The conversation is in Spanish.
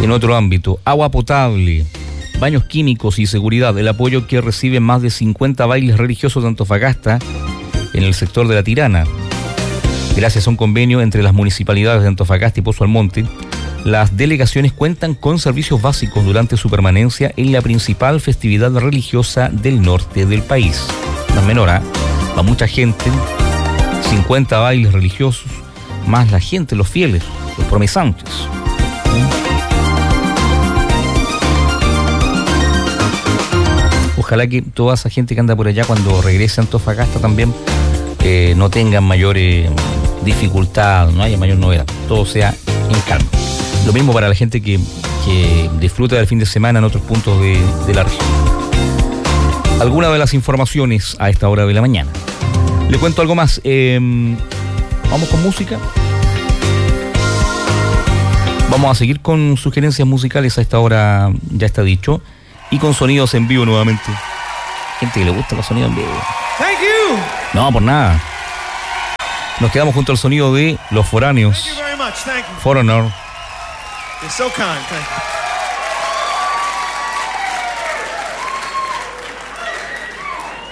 En otro ámbito, agua potable, baños químicos y seguridad. El apoyo que reciben más de 50 bailes religiosos de Antofagasta en el sector de La Tirana. Gracias a un convenio entre las municipalidades de Antofagasta y Pozo Almonte, las delegaciones cuentan con servicios básicos durante su permanencia en la principal festividad religiosa del norte del país. No es menor, va mucha gente, 50 bailes religiosos, más la gente, los fieles, los promesantes. Ojalá que toda esa gente que anda por allá cuando regrese a Antofagasta también no tengan mayor dificultad, no haya mayor novedad, todo sea en calma. Lo mismo para la gente que disfruta del fin de semana en otros puntos de la región. Algunas de las informaciones a esta hora de la mañana. Le cuento algo más. Vamos con música. Vamos a seguir con sugerencias musicales a esta hora, ya está dicho. Y con sonidos en vivo nuevamente. Gente que le gusta los sonidos en vivo. Thank you. No, por nada. Nos quedamos junto al sonido de Los Foráneos. Thank you very much. Thank you. Foreigner. You're so kind. Thank you.